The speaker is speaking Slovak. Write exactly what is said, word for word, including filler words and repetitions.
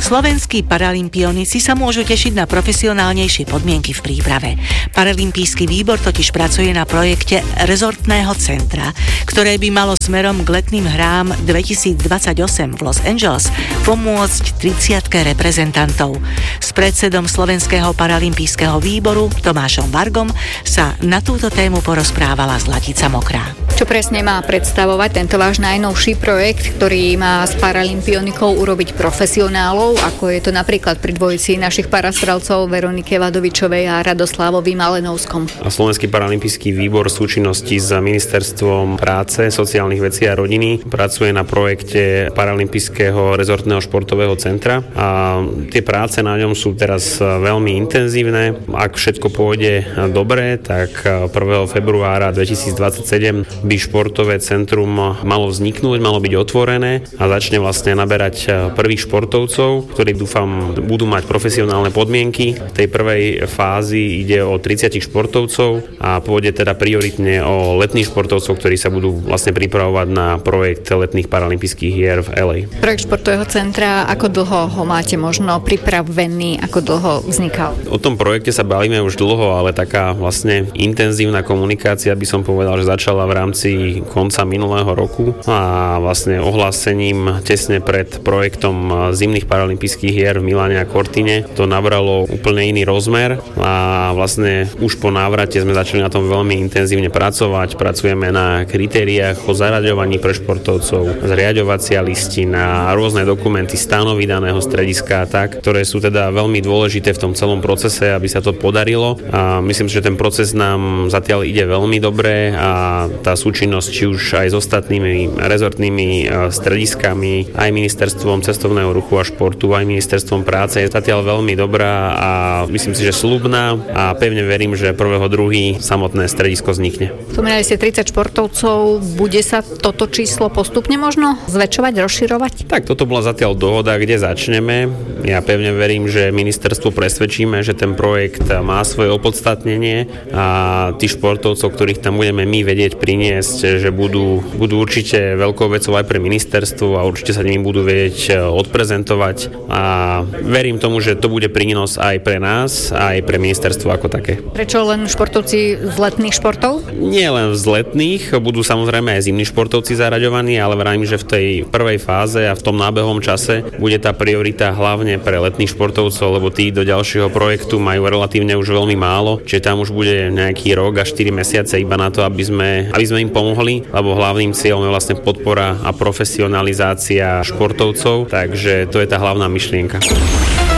Slovenskí paralympionici sa môžu tešiť na profesionálnejšie podmienky v príprave. Paralympijský výbor totiž pracuje na projekte rezortného centra, ktoré by malo smerom k letným hrám dvetisícdvadsaťosem v Los Angeles pomôcť tridsiatke reprezentantov. S predsedom Slovenského paralympijského výboru Tomášom Vargom sa na túto tému porozprávala Zlatica Mokrá. Čo presne má predstavovať tento váš najnovší projekt, ktorý má s paralympionikov urobiť profesionálov, ako je to napríklad pri dvojici našich parastrelcov Veronike Vadovičovej a Radoslávovi Malenovskom? A Slovenský paralympijský výbor v súčinnosti s Ministerstvom práce, sociálnych vecí a rodiny pracuje na projekte Paralympijského rezortného športového centra a tie práce na ňom sú teraz veľmi intenzívne. Ak všetko pôjde dobre, tak prvého februára dvetisícdvadsaťsedem by športové centrum malo vzniknúť, malo byť otvorené a začne vlastne naberať prvých športovcov, ktorí dúfam budú mať profesionálne podmienky. V tej prvej fázi ide o tridsať športovcov a pôjde teda prioritne o letných športovcov, ktorí sa budú vlastne pripravovať na projekt letných paralympijských hier v el ej. Projekt športového centra, ako dlho ho máte možno pripravený, ako dlho vznikal? O tom projekte sa bavíme už dlho, ale taká vlastne intenzívna komunikácia by som povedal, že začala v rámci konca minulého roku a vlastne ohlásením tesne pred projektom zimných paralympijských hier v Miláne a Cortine to nabralo úplne iný rozmer a vlastne už po návrate sme začali na tom veľmi intenzívne pracovať. Pracujeme na kritériách o zaraďovaní pre športovcov, zriaďovacia listina a rôzne dokumenty stanovy daného strediska tak, ktoré sú teda veľmi dôležité v tom celom procese, aby sa to podarilo a myslím si, že ten proces nám zatiaľ ide veľmi dobre a tá súčinnosť či už aj s ostatnými rezortnými strediskami, aj ministerstvom cestovného ruchu a športu, aj ministerstvom práce je zatiaľ veľmi dobrá a myslím si, že sľubná a pevne verím, že prvého druhý samotné stredisko vznikne. Spomínali ste tridsať športovcov, bude sa toto číslo postupne možno zväčšovať, rozširovať? Tak, toto bola zatiaľ dohoda, kde začneme. Ja pevne verím, že ministerstvo presvedčíme, že ten projekt má svoje opodstatnenie a tí športovcov, ktorých tam budeme my vedieť priniesť, že budú, budú určite veľkou vecou aj pre ministerstvo a určite sa nimi budú vedieť odprezentovať a verím tomu, že to bude prínos aj pre nás, aj pre ministerstvo ako také. Prečo len športovci z letných športov? Nie len z letných, budú samozrejme aj zimní športovci zaraďovaní, ale vravím, že v tej prvej fáze a v tom nábehom čase bude tá priorita hlavne pre letných športovcov, lebo tí do ďalšieho projektu majú relatívne už veľmi málo, čiže tam už bude nejaký rok a štyri mesiace iba na to, aby sme, aby sme im pomohli, lebo hlavným cieľom je vlastne podpora a profesionalizácia športovcov, takže to je tá hlavná myšlienka.